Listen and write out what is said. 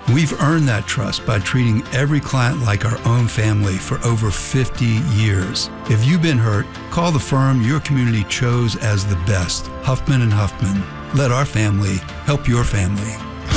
We've earned that trust by treating every client like our own family for over 50 years. If you've been hurt, call the firm your community chose as the best, Huffman & Huffman. Let our family help your family.